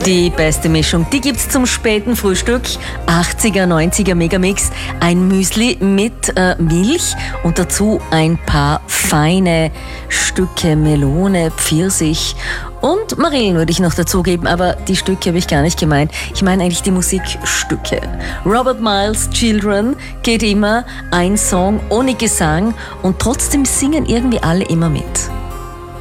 Die beste Mischung, die gibt's zum späten Frühstück. 80er, 90er Megamix. Ein Müsli mit Milch und dazu ein paar feine Stücke Melone, Pfirsich und Marillen würde ich noch dazugeben, aber die Stücke habe ich gar nicht gemeint. Ich meine eigentlich die Musikstücke. Robert Miles' Children geht immer, ein Song ohne Gesang und trotzdem singen irgendwie alle immer mit.